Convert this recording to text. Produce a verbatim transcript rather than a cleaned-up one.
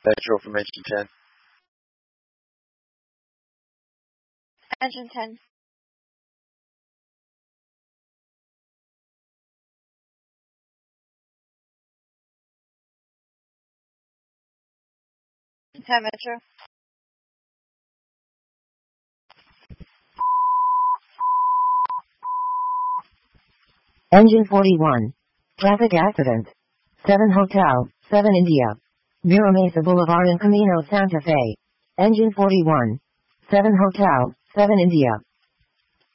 Metro from Engine ten. Engine ten. ten Metro. Engine forty-one. Traffic accident. seven Hotel, seven India. Mira Mesa Boulevard in Camino Santa Fe. Engine forty-one. seven Hotel, seven India.